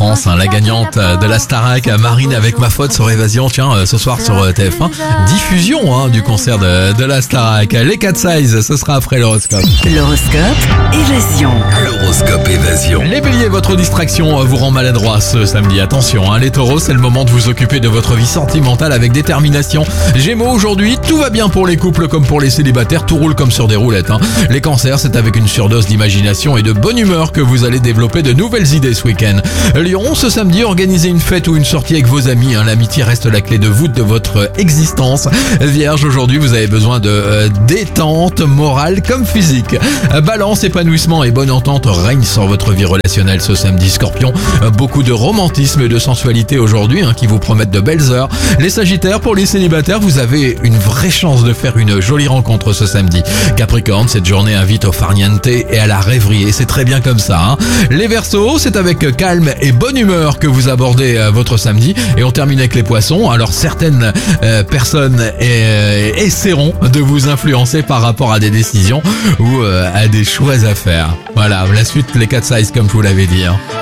France, la gagnante de la Starac, Marine avec Ma Faute sur Évasion. Tiens, ce soir sur TF1, diffusion du concert de la Starac. Les 4 Size, ce sera après l'horoscope. L'horoscope Évasion. L'horoscope Évasion. Les béliers, votre distraction vous rend maladroit ce samedi. Attention, les taureaux, c'est le moment de vous occuper de votre vie sentimentale avec détermination. Gémeaux, aujourd'hui, tout va bien pour les couples comme pour les célibataires, tout roule comme sur des roulettes. Les cancers, c'est avec une surdose d'imagination et de bonne humeur que vous allez développer de nouvelles idées ce week-end. Lion, ce samedi, organisez une fête ou une sortie avec vos amis. L'amitié reste la clé de voûte de votre existence. Vierge, aujourd'hui, vous avez besoin de détente morale comme physique. Balance, épanouissement et bonne entente règnent sur votre vie relationnelle ce samedi. Scorpion, beaucoup de romantisme et de sensualité aujourd'hui qui vous promettent de belles heures. Les Sagittaires, pour les célibataires, vous avez une vraie chance de faire une jolie rencontre ce samedi. Capricorne, cette journée invite au farniente et à la rêverie et c'est très bien comme ça. Les Verseaux, c'est avec calme et bonne humeur que vous abordez votre samedi. Et on termine avec les Poissons. Alors certaines personnes essaieront de vous influencer par rapport à des décisions ou à des choix à faire. Voilà, la suite, les 4 Size comme je vous l'avais dit.